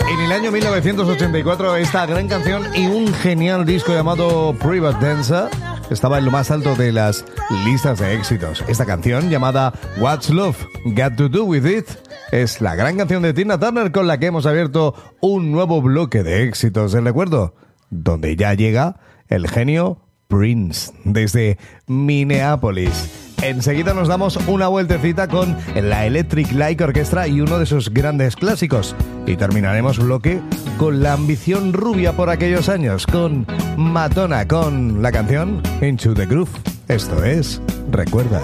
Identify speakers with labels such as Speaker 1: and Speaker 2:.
Speaker 1: En el año 1984, esta gran canción y un genial disco llamado Private Dancer estaba en lo más alto de las listas de éxitos. Esta canción, llamada What's Love Got to Do With It, es la gran canción de Tina Turner con la que hemos abierto un nuevo bloque de éxitos del recuerdo, donde ya llega el genio Prince, desde Minneapolis. Enseguida nos damos una vueltecita con la Electric Light Orchestra y uno de sus grandes clásicos. Y terminaremos bloque con la ambición rubia por aquellos años, con Madonna, con la canción Into the Groove. Esto es Recuerda.